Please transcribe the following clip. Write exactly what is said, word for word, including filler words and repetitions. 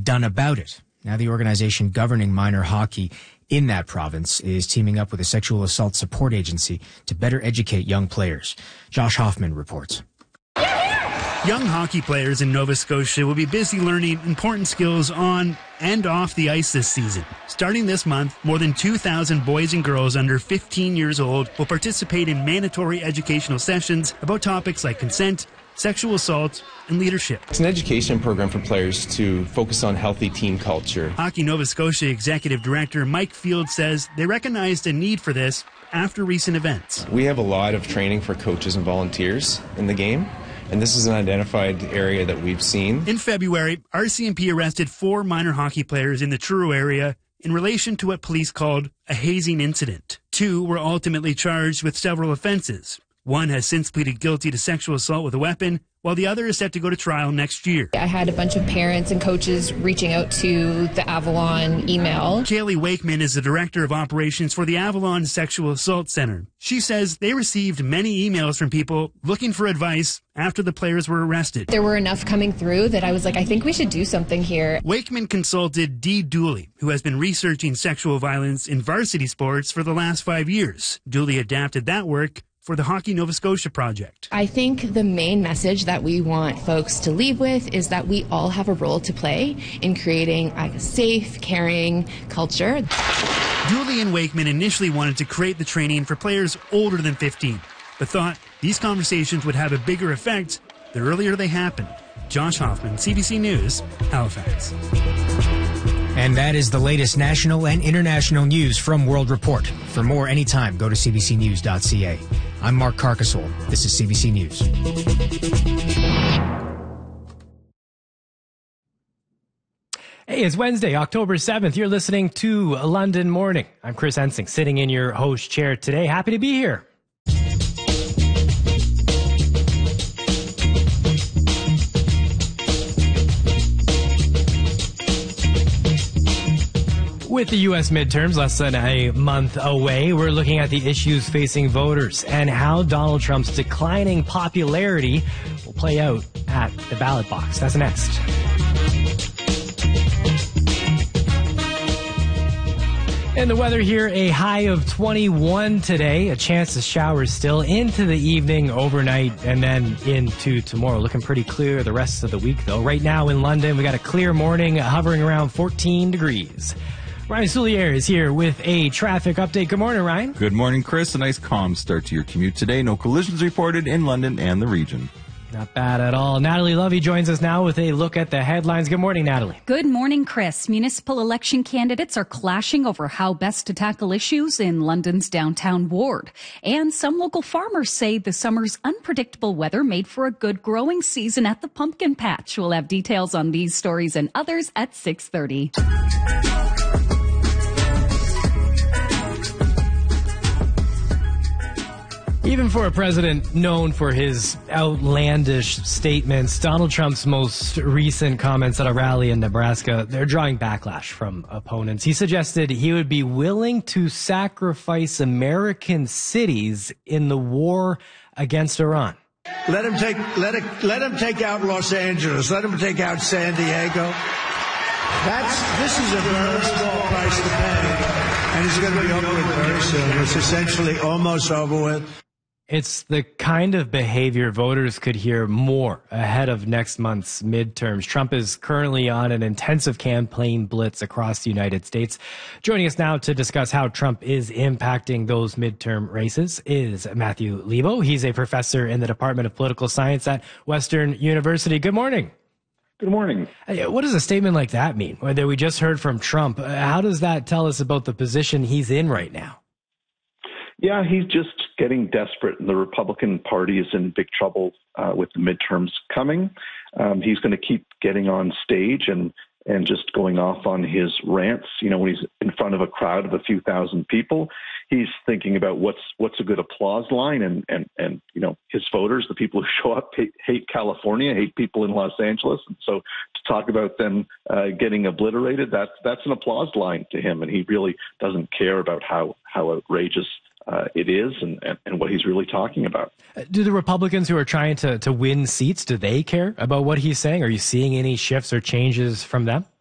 done about it. Now the organization governing minor hockey in that province is teaming up with a sexual assault support agency to better educate young players. Josh Hoffman reports. Young hockey players in Nova Scotia will be busy learning important skills on and off the ice this season. Starting this month, more than two thousand boys and girls under fifteen years old will participate in mandatory educational sessions about topics like consent, sexual assault, and leadership. It's an education program for players to focus on healthy team culture. Hockey Nova Scotia Executive Director Mike Field says they recognized a need for this after recent events. We have a lot of training for coaches and volunteers in the game, and this is an identified area that we've seen. In February, R C M P arrested four minor hockey players in the Truro area in relation to what police called a hazing incident. Two were ultimately charged with several offenses. One has since pleaded guilty to sexual assault with a weapon, while the other is set to go to trial next year. I had a bunch of parents and coaches reaching out to the Avalon email. Kaylee Wakeman is the director of operations for the Avalon Sexual Assault Center. She says they received many emails from people looking for advice after the players were arrested. There were enough coming through that I was like, I think we should do something here. Wakeman consulted Dee Dooley, who has been researching sexual violence in varsity sports for the last five years. Dooley adapted that work for the Hockey Nova Scotia project. I think the main message that we want folks to leave with is that we all have a role to play in creating a safe, caring culture. Dooley and Wakeman initially wanted to create the training for players older than fifteen, but thought these conversations would have a bigger effect the earlier they happened. Josh Hoffman, C B C News, Halifax. And that is the latest national and international news from World Report. For more anytime, go to c b c news dot c a. I'm Mark Carcasole. This is C B C News. Hey, it's Wednesday, October seventh. You're listening to London Morning. I'm Chris Ensing, sitting in your host chair today. Happy to be here. With the U S midterms less than a month away, we're looking at the issues facing voters and how Donald Trump's declining popularity will play out at the ballot box. That's next. And the weather here, a high of twenty-one today, a chance of showers still into the evening, overnight, and then into tomorrow. Looking pretty clear the rest of the week, though. Right now in London, we got a clear morning hovering around fourteen degrees. Ryan Soulier is here with a traffic update. Good morning, Ryan. Good morning, Chris. A nice calm start to your commute today. No collisions reported in London and the region. Not bad at all. Natalie Lovey joins us now with a look at the headlines. Good morning, Natalie. Good morning, Chris. Municipal election candidates are clashing over how best to tackle issues in London's downtown ward. And some local farmers say the summer's unpredictable weather made for a good growing season at the pumpkin patch. We'll have details on these stories and others at six thirty. Even for a president known for his outlandish statements, Donald Trump's most recent comments at a rally in Nebraska, they're drawing backlash from opponents. He suggested he would be willing to sacrifice American cities in the war against Iran. Let him take let it let him take out Los Angeles. Let him take out San Diego. That's this is a very small price to pay, and it's going to be over with very soon. It's essentially almost over with. It's the kind of behavior voters could hear more ahead of next month's midterms. Trump is currently on an intensive campaign blitz across the United States. Joining us now to discuss how Trump is impacting those midterm races is Matthew Lebo. He's a professor in the Department of Political Science at Western University. Good morning. Good morning. What does a statement like that mean? That we just heard from Trump. How does that tell us about the position he's in right now? Yeah, he's just getting desperate, and the Republican Party is in big trouble uh, with the midterms coming. Um, he's going to keep getting on stage and and just going off on his rants. You know, when he's in front of a crowd of a few thousand people, he's thinking about what's what's a good applause line, and and and you know, his voters, the people who show up, hate, hate California, hate people in Los Angeles, and so to talk about them uh, getting obliterated, that's that's an applause line to him, and he really doesn't care about how how outrageous Uh, it is and, and, and what he's really talking about. Do the Republicans who are trying to, to win seats, do they care about what he's saying? Are you seeing any shifts or changes from them?